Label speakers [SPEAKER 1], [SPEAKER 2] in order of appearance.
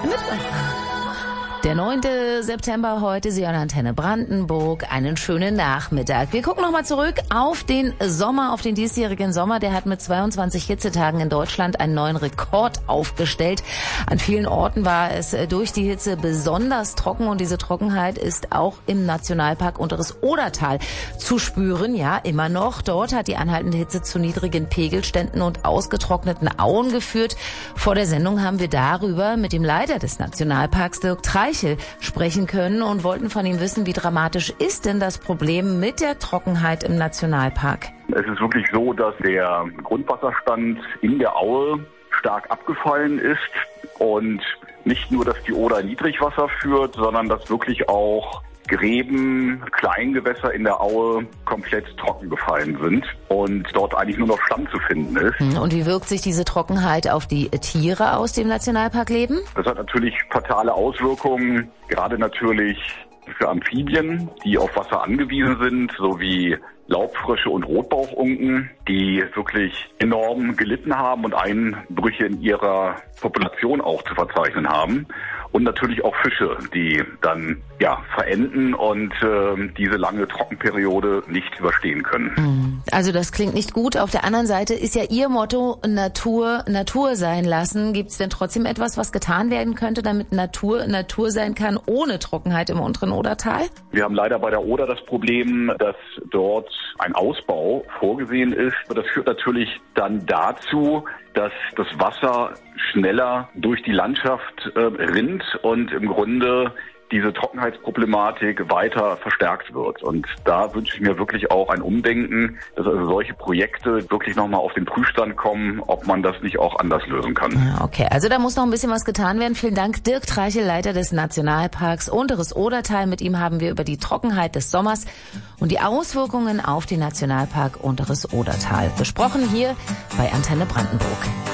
[SPEAKER 1] Mittwoch. Der 9. September heute, Sie an Antenne Brandenburg. Einen schönen Nachmittag. Wir gucken nochmal zurück auf den Sommer, auf den diesjährigen Sommer. Der hat mit 22 Hitzetagen in Deutschland einen neuen Rekord aufgestellt. An vielen Orten war es durch die Hitze besonders trocken und diese Trockenheit ist auch im Nationalpark Unteres Odertal zu spüren. Ja, immer noch. Dort hat die anhaltende Hitze zu niedrigen Pegelständen und ausgetrockneten Auen geführt. Vor der Sendung haben wir darüber mit dem Leiter des Nationalparks, Dirk Treichel, sprechen können und wollten von ihm wissen, wie dramatisch ist denn das Problem mit der Trockenheit im Nationalpark?
[SPEAKER 2] Es ist wirklich so, dass der Grundwasserstand in der Aue stark abgefallen ist und nicht nur, dass die Oder Niedrigwasser führt, sondern dass wirklich auch Gräben, Kleingewässer in der Aue komplett trocken gefallen sind und dort eigentlich nur noch Schlamm zu finden ist.
[SPEAKER 1] Und wie wirkt sich diese Trockenheit auf die Tiere aus dem Nationalpark leben?
[SPEAKER 2] Das hat natürlich fatale Auswirkungen, gerade natürlich für Amphibien, die auf Wasser angewiesen sind, sowie Laubfrösche und Rotbauchunken, die wirklich enorm gelitten haben und Einbrüche in ihrer Population auch zu verzeichnen haben. Und natürlich auch Fische, die dann verenden und diese lange Trockenperiode nicht überstehen können.
[SPEAKER 1] Also das klingt nicht gut. Auf der anderen Seite ist ja Ihr Motto Natur, Natur sein lassen. Gibt es denn trotzdem etwas, was getan werden könnte, damit Natur, Natur sein kann, ohne Trockenheit im unteren Odertal?
[SPEAKER 2] Wir haben leider bei der Oder das Problem, dass dort ein Ausbau vorgesehen ist. Das führt natürlich dann dazu, dass das Wasser schneller durch die Landschaft rinnt und im Grunde diese Trockenheitsproblematik weiter verstärkt wird. Und da wünsche ich mir wirklich auch ein Umdenken, dass also solche Projekte wirklich nochmal auf den Prüfstand kommen, ob man das nicht auch anders lösen kann.
[SPEAKER 1] Okay, also da muss noch ein bisschen was getan werden. Vielen Dank, Dirk Treichel, Leiter des Nationalparks Unteres Odertal. Mit ihm haben wir über die Trockenheit des Sommers und die Auswirkungen auf den Nationalpark Unteres Odertal gesprochen, hier bei Antenne Brandenburg.